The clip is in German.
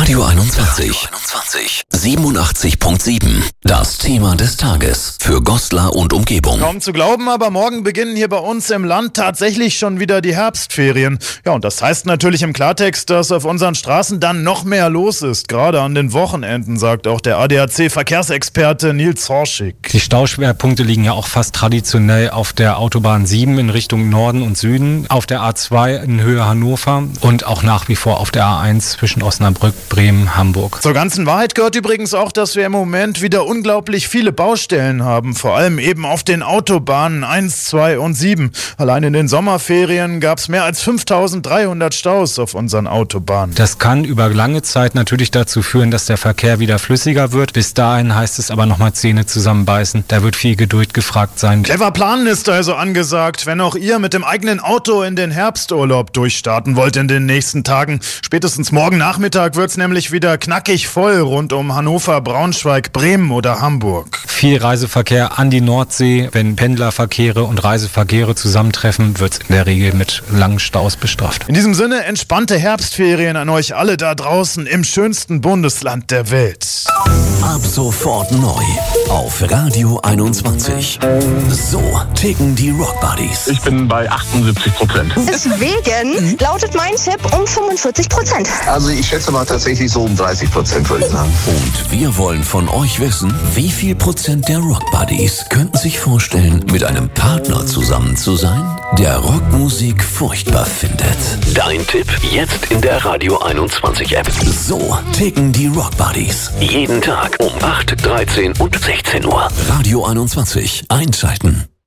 Radio 21. 87.7. Das Thema des Tages für Goslar und Umgebung. Kaum zu glauben, aber morgen beginnen hier bei uns im Land tatsächlich schon wieder die Herbstferien. Ja, und das heißt natürlich im Klartext, dass auf unseren Straßen dann noch mehr los ist. Gerade an den Wochenenden, sagt auch der ADAC-Verkehrsexperte Nils Horschig. Die Stauschwerpunkte liegen ja auch fast traditionell auf der Autobahn 7 in Richtung Norden und Süden, auf der A2 in Höhe Hannover und auch nach wie vor auf der A1 zwischen Osnabrück, Bremen, Hamburg. Zur ganzen Wahrheit gehört übrigens auch, dass wir im Moment wieder unglaublich viele Baustellen haben, vor allem eben auf den Autobahnen 1, 2 und 7. Allein in den Sommerferien gab es mehr als 5.300 Staus auf unseren Autobahnen. Das kann über lange Zeit natürlich dazu führen, dass der Verkehr wieder flüssiger wird. Bis dahin heißt es aber nochmal Zähne zusammenbeißen. Da wird viel Geduld gefragt sein. Clever planen ist also angesagt, wenn auch ihr mit dem eigenen Auto in den Herbsturlaub durchstarten wollt in den nächsten Tagen. Spätestens morgen Nachmittag wird es nämlich wieder knackig voll rund um Hannover, Braunschweig, Bremen oder Hamburg. Viel Reiseverkehr an die Nordsee. Wenn Pendlerverkehre und Reiseverkehre zusammentreffen, wird es in der Regel mit langen Staus bestraft. In diesem Sinne entspannte Herbstferien an euch alle da draußen im schönsten Bundesland der Welt. Ab sofort neu auf Radio 21. So ticken die Rock Buddies. Ich bin bei 78%. Deswegen lautet mein Tipp um 45%. Also ich schätze mal tatsächlich so um 30%, würde ich sagen. Und wir wollen von euch wissen, wie viel Prozent der Rock Buddies könnten sich vorstellen, mit einem Partner zusammen zu sein, der Rockmusik furchtbar findet. Dein Tipp jetzt in der Radio 21 App. So ticken die Rock Buddies. Jeden Tag um 8, 13 und 16 Uhr. Radio 21 einschalten.